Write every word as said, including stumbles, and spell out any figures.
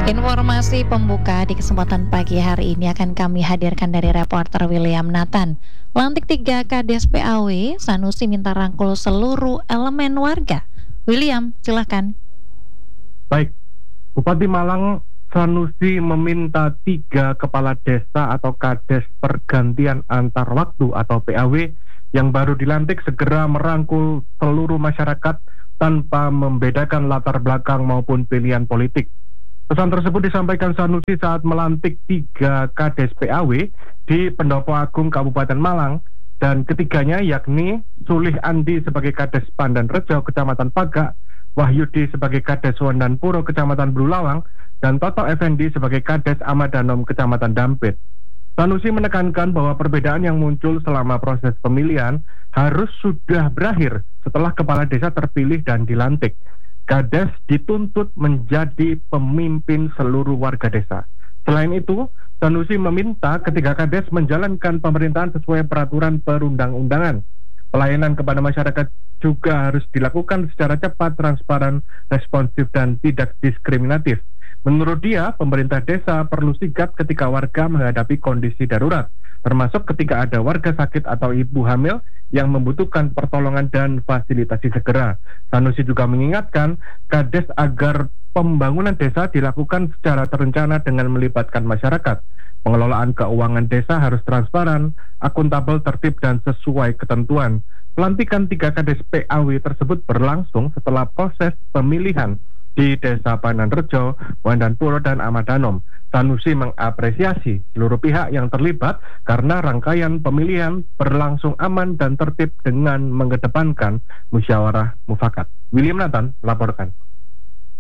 Informasi pembuka di kesempatan pagi hari ini akan kami hadirkan dari reporter William Nathan. Lantik tiga Kades P A W, Sanusi minta rangkul seluruh elemen warga. William, silahkan. Baik, Bupati Malang Sanusi meminta tiga kepala desa atau kades pergantian antar waktu atau P A W yang baru dilantik segera merangkul seluruh masyarakat tanpa membedakan latar belakang maupun pilihan politik. Pesan tersebut disampaikan Sanusi saat melantik tiga kades P A W di Pendopo Agung Kabupaten Malang, dan ketiganya yakni Sulih Andi sebagai kades Pandan Rejo Kecamatan Pagak, Wahyudi sebagai kades Wondan Puro Kecamatan Bulawang, dan Toto Effendi sebagai kades Amadanom Kecamatan Dampit. Sanusi menekankan bahwa perbedaan yang muncul selama proses pemilihan harus sudah berakhir setelah kepala desa terpilih dan dilantik. Kades dituntut menjadi pemimpin seluruh warga desa. Selain itu, Sanusi meminta ketiga kades menjalankan pemerintahan sesuai peraturan perundang-undangan. Pelayanan kepada masyarakat juga harus dilakukan secara cepat, transparan, responsif, dan tidak diskriminatif. Menurut dia, pemerintah desa perlu sigap ketika warga menghadapi kondisi darurat, termasuk ketika ada warga sakit atau ibu hamil yang membutuhkan pertolongan dan fasilitasi segera. Sanusi juga mengingatkan kades agar pembangunan desa dilakukan secara terencana dengan melibatkan masyarakat. Pengelolaan keuangan desa harus transparan, akuntabel, tertib, dan sesuai ketentuan. Pelantikan tiga kades P A W tersebut berlangsung setelah proses pemilihan di Desa Pandan Rejo, Wondan Puro, dan Amadanom. Sanusi mengapresiasi seluruh pihak yang terlibat karena rangkaian pemilihan berlangsung aman dan tertib dengan mengedepankan musyawarah mufakat. William Nathan laporkan.